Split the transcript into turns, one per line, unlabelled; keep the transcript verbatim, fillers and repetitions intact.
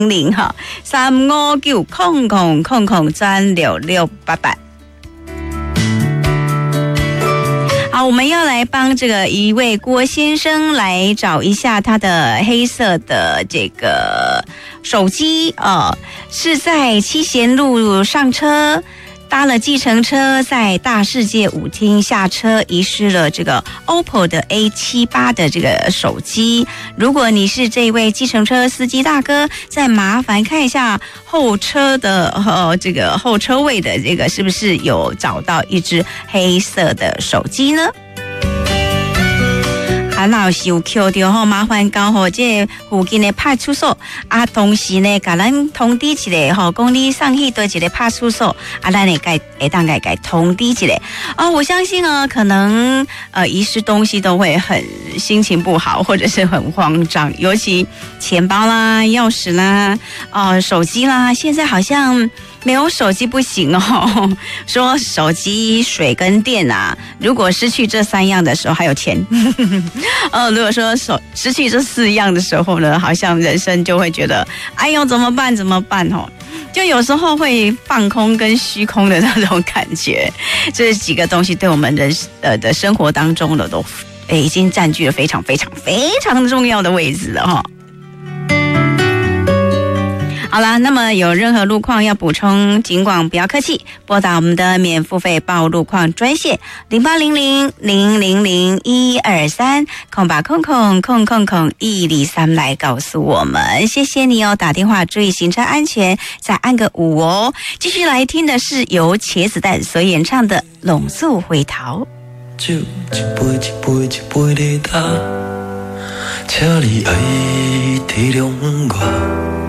零哈三五九空空空空三六六八八。好，我们要来帮这个一位郭先生来找一下他的黑色的这个手机哦，是在七贤路上车。搭了计程车，在大世界舞厅下车，遗失了这个 O P P O 的 A 七十八 的这个手机。如果你是这位计程车司机大哥，再麻烦看一下后车的呃这个后车位的这个是不是有找到一只黑色的手机呢？啊，若是有扣到吼，麻烦交互这附近的派出所啊，同时呢，甲咱通知一下吼，讲你送去倒一个派出所啊，咱会该会当该该通知一下啊。我相信啊，可能呃遗失东西都会很心情不好，或者是很慌张，尤其钱包啦、钥匙啦、呃手机啦，现在好像没有手机不行哦。说手机、水跟电啊，如果失去这三样的时候，还有钱。呃，如果说手失去这四样的时候呢，好像人生就会觉得，哎呦，怎么办？怎么办？哦，就有时候会放空跟虚空的那种感觉。这几个东西对我们人呃的生活当中的都，哎，已经占据了非常非常非常重要的位置了哈。好啦，那么有任何路况要补充，尽管不要客气，拨打我们的免付费报路况专线零八零零零零零一二三空八空空空空空一零三来告诉我们，谢谢你哦，打电话注意行车安全，再按个五哦。继续来听的是由茄子蛋所演唱的《拢素回头》。
酒一杯一杯一杯在干，请你爱体谅我。